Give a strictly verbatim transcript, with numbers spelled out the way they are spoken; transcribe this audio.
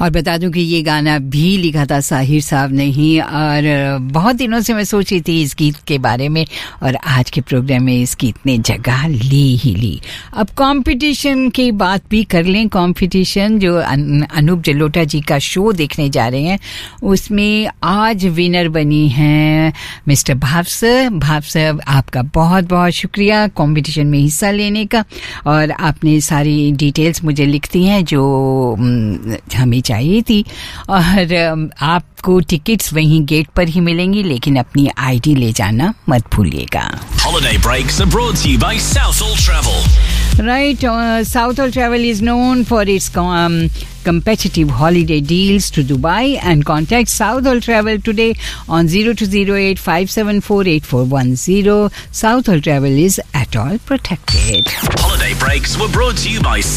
और बता दूं कि ये गाना भी लिखा था साहिर साहब ने ही, और बहुत दिनों से मैं सोच रही थी इस गीत के बारे में, और आज के प्रोग्राम में इस गीत ने जगह ली ही ली। अब कंपटीशन की बात भी कर लें। कंपटीशन जो अनूप जलोटा जी का शो देखने जा रहे हैं, उसमें आज विनर बनी हैं मिस्टर भाव सर। भाव सर, आपका बहुत बहुत शुक्रिया कंपटीशन में हिस्सा लेने का, और आपने सारी डिटेल्स मुझे लिखती हैं जो हमें चाहिए थी। और आपको टिकट्स वहीं गेट पर ही मिलेंगी, लेकिन अपनी आईडी ले जाना मत भूलिएगा। Holiday breaks are brought to you by Southall Travel. Right, uh, Southall Travel is known for its um, competitive holiday deals to Dubai, and contact Southall Travel today on zero two zero eight five seven four eight four one zero. Southall Travel is at all protected. Holiday breaks were brought to you by